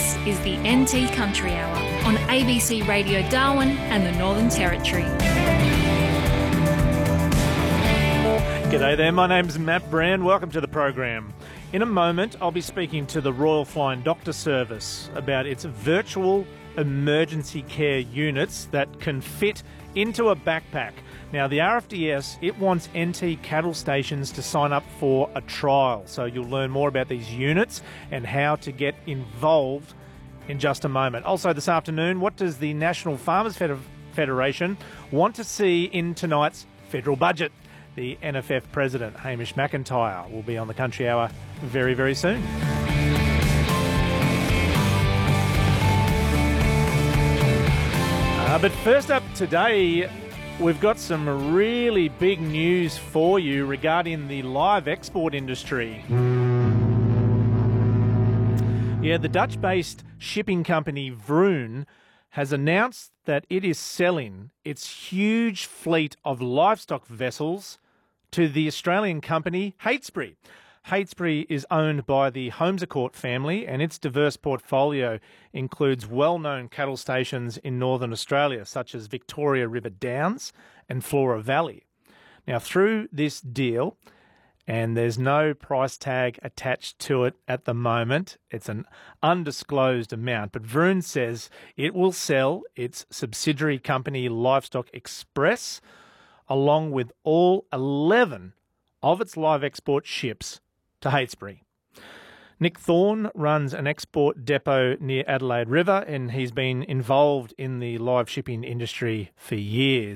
This is the NT Country Hour on ABC Radio Darwin and the Northern Territory. G'day there, my name's Matt Brand. Welcome to the program. In a moment, I'll be speaking to the Royal Flying Doctor Service about its virtual emergency care units that can fit into a backpack. Now, the RFDS, it wants NT cattle stations to sign up for a trial. So you'll learn more about these units and how to get involved in just a moment. Also this afternoon, what does the National Farmers Federation want to see in tonight's federal budget? The NFF President, Hamish McIntyre, will be on the Country Hour very, very soon. But first up today, we've got some really big news for you regarding the live export industry. Yeah, the Dutch-based shipping company Vroon has announced that it is selling its huge fleet of livestock vessels to the Australian company Heytesbury. Heytesbury is owned by the Holmescourt family, and its diverse portfolio includes well-known cattle stations in northern Australia, such as Victoria River Downs and Flora Valley. Now, through this deal, and there's no price tag attached to it at the moment, it's an undisclosed amount, but Vroon says it will sell its subsidiary company Livestock Express, along with all 11 of its live export ships, to Heytesbury. Nick Thorne runs an export depot near Adelaide River, and he's been involved in the live shipping industry for years.